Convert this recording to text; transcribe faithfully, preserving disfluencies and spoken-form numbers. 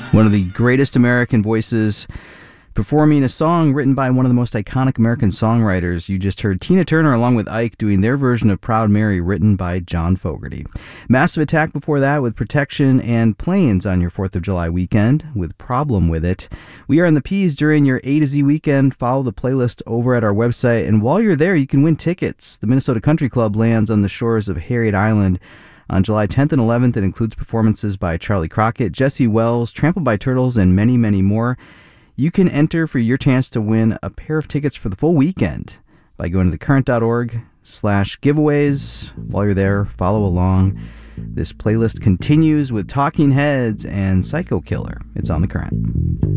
One of the greatest American voices performing a song written by one of the most iconic American songwriters. You just heard Tina Turner along with Ike doing their version of Proud Mary, written by John Fogerty. Massive Attack before that with Protection, and Planes on your fourth of July weekend with Problem With It. We are in the P's during your A to Z weekend. Follow the playlist over at our website, and while you're there, you can win tickets. The Minnesota Country Club lands on the shores of Harriet Island on July tenth and eleventh. It includes performances by Charlie Crockett, Jesse Wells, Trampled by Turtles, and many, many more. You can enter for your chance to win a pair of tickets for the full weekend by going to thecurrent.org slash giveaways. While you're there, follow along. This playlist continues with Talking Heads and Psycho Killer. It's on The Current.